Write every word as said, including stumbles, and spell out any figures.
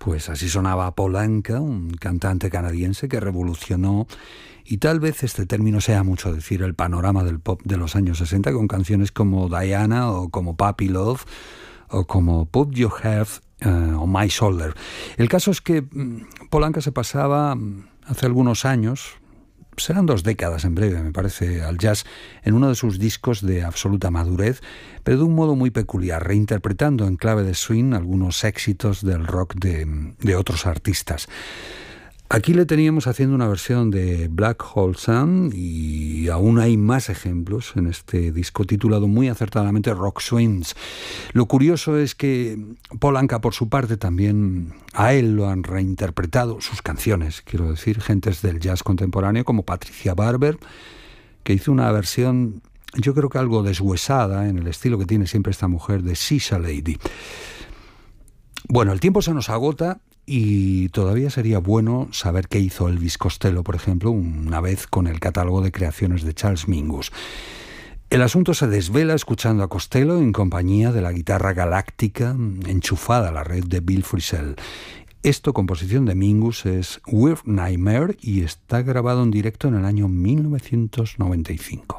Pues así sonaba Paul Anka, un cantante canadiense que revolucionó, y tal vez este término sea mucho decir, el panorama del pop de los años sesenta, con canciones como Diana o como Puppy Love o como Put Your Head uh, on My Shoulder. El caso es que um, Paul Anka se pasaba um, hace algunos años, serán dos décadas en breve, me parece, al jazz en uno de sus discos de absoluta madurez, pero de un modo muy peculiar, reinterpretando en clave de swing algunos éxitos del rock de, de otros artistas. Aquí le teníamos haciendo una versión de Black Hole Sun y aún hay más ejemplos en este disco titulado muy acertadamente Rock Swings. Lo curioso es que Paul Anka, por su parte, también a él lo han reinterpretado, sus canciones, quiero decir, gentes del jazz contemporáneo como Patricia Barber, que hizo una versión, yo creo que algo deshuesada, en el estilo que tiene siempre esta mujer, de Sisha Lady. Bueno, el tiempo se nos agota y todavía sería bueno saber qué hizo Elvis Costello, por ejemplo, una vez con el catálogo de creaciones de Charles Mingus. El asunto se desvela escuchando a Costello en compañía de la guitarra galáctica enchufada a la red de Bill Frisell. Esto, composición de Mingus, es Weird Nightmare y está grabado en directo en el año mil novecientos noventa y cinco.